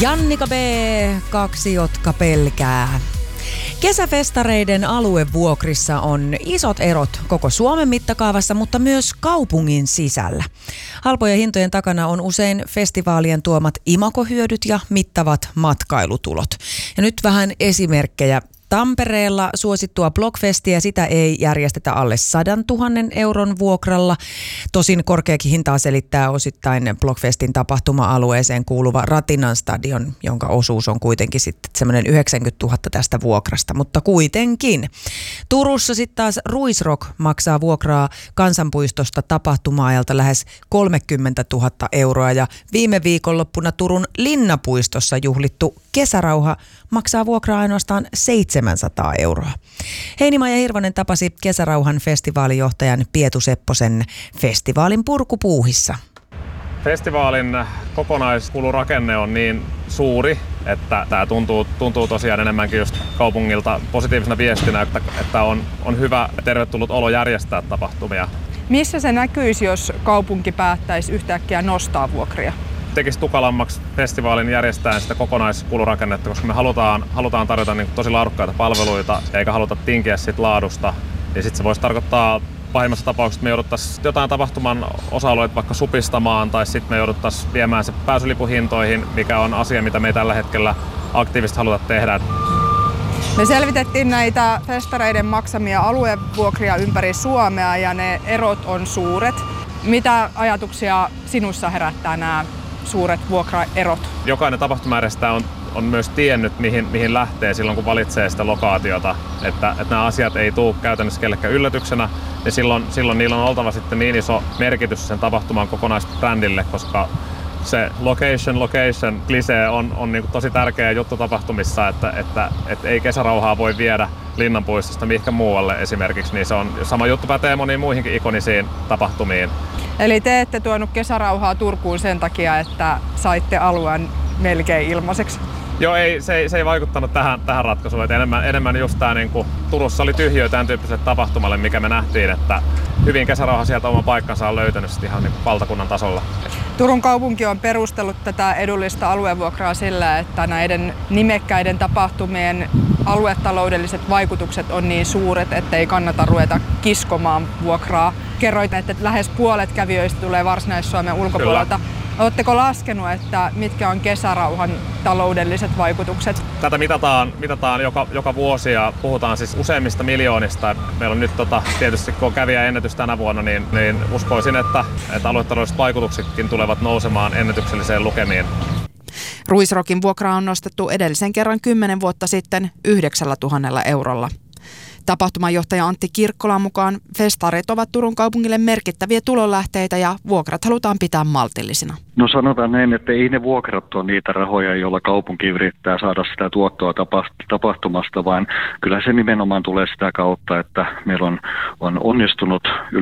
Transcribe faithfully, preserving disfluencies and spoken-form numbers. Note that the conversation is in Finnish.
Jannika B, kaksi jotka pelkää. Kesäfestareiden aluevuokrissa on isot erot koko Suomen mittakaavassa, mutta myös kaupungin sisällä. Halpojen hintojen takana on usein festivaalien tuomat imagohyödyt ja mittavat matkailutulot. Ja nyt vähän esimerkkejä. Tampereella suosittua Blockfestia, sitä ei järjestetä alle sadantuhannen euron vuokralla. Tosin korkeakin hintaa selittää osittain Blockfestin tapahtuma-alueeseen kuuluva Ratinan stadion, jonka osuus on kuitenkin sitten semmoinen yhdeksänkymmentätuhatta tästä vuokrasta, mutta kuitenkin. Turussa sitten taas Ruisrock maksaa vuokraa Kansanpuistosta tapahtuma-ajalta lähes kolmekymmentätuhatta euroa ja viime viikonloppuna Turun Linnapuistossa juhlittu Kesärauha maksaa vuokraa ainoastaan seitsemänsataa euroa. Heini-Maija Hirvonen tapasi Kesärauhan festivaalijohtajan Pietu Sepposen festivaalin purkupuuhissa. Festivaalin kokonaiskulurakenne on niin suuri, että tämä tuntuu, tuntuu tosiaan enemmänkin just kaupungilta positiivisena viestinä, että, että on, on hyvä tervetullut olo järjestää tapahtumia. Missä se näkyisi, jos kaupunki päättäisi yhtäkkiä nostaa vuokria? Tekisi tukalammaksi festivaalin järjestää sitä kokonaiskulurakennetta, koska me halutaan, halutaan tarjota niin tosi laadukkaita palveluita eikä haluta tinkiä siitä laadusta. Ja sitten se voisi tarkoittaa pahimmassa tapauksessa, että me jouduttaisiin jotain tapahtuman osa-alueita vaikka supistamaan tai sitten me jouduttaisiin viemään se pääsylipuhintoihin, mikä on asia, mitä me ei tällä hetkellä aktiivisesti haluta tehdä. Me selvitettiin näitä festareiden maksamia aluevuokria ympäri Suomea ja ne erot on suuret. Mitä ajatuksia sinussa herättää nämä suuret vuokraerot? Jokainen tapahtumajärjestäjä on, on myös tiennyt, mihin, mihin lähtee silloin, kun valitsee sitä lokaatiota. Että, että nämä asiat ei tule käytännössä kellekään yllätyksenä. Ja silloin, silloin niillä on oltava sitten niin iso merkitys sen tapahtuman kokonaisbrändille, koska se location, location, klisee on, on niin kuin tosi tärkeä juttu tapahtumissa, että, että, että ei Kesärauhaa voi viedä Linnanpuistosta mihinkä muualle esimerkiksi, niin se on sama juttu pätee moniin muihinkin ikonisiin tapahtumiin. Eli te ette tuonut Kesärauhaa Turkuun sen takia, että saitte alueen melkein ilmaiseksi? Joo, ei, se, ei, se ei vaikuttanut tähän, tähän ratkaisuun. Enemmän, enemmän just tämä, niin kuin Turussa oli tyhjiö tämän tyyppiselle tapahtumalle, mikä me nähtiin, että hyvin Kesärauha sieltä oma paikkansa on löytänyt ihan niin kuin valtakunnan tasolla. Turun kaupunki on perustellut tätä edullista aluevuokraa sillä, että näiden nimekkäiden tapahtumien aluetaloudelliset vaikutukset on niin suuret, että ei kannata ruveta kiskomaan vuokraa. Kerroit, että lähes puolet kävijöistä tulee Varsinais-Suomen ulkopuolelta. Kyllä. Oletteko laskenut, että mitkä on Kesärauhan taloudelliset vaikutukset? Tätä mitataan, mitataan joka, joka vuosi ja puhutaan siis useimmista miljoonista. Meillä on nyt tota, tietysti kun on kävijäennätys tänä vuonna, niin, niin uskoisin, että, että aluetaloudelliset vaikutuksetkin tulevat nousemaan ennätykselliseen lukemiin. Ruisrockin vuokra on nostettu edellisen kerran kymmenen vuotta sitten yhdeksäntuhatta eurolla. Tapahtumanjohtaja Antti Kirkkolan mukaan festarit ovat Turun kaupungille merkittäviä tulonlähteitä ja vuokrat halutaan pitää maltillisina. No sanotaan näin, että ei ne vuokrat ole niitä rahoja, joilla kaupunki yrittää saada sitä tuottoa tapahtumasta, vaan kyllä se nimenomaan tulee sitä kautta, että meillä on, on onnistunut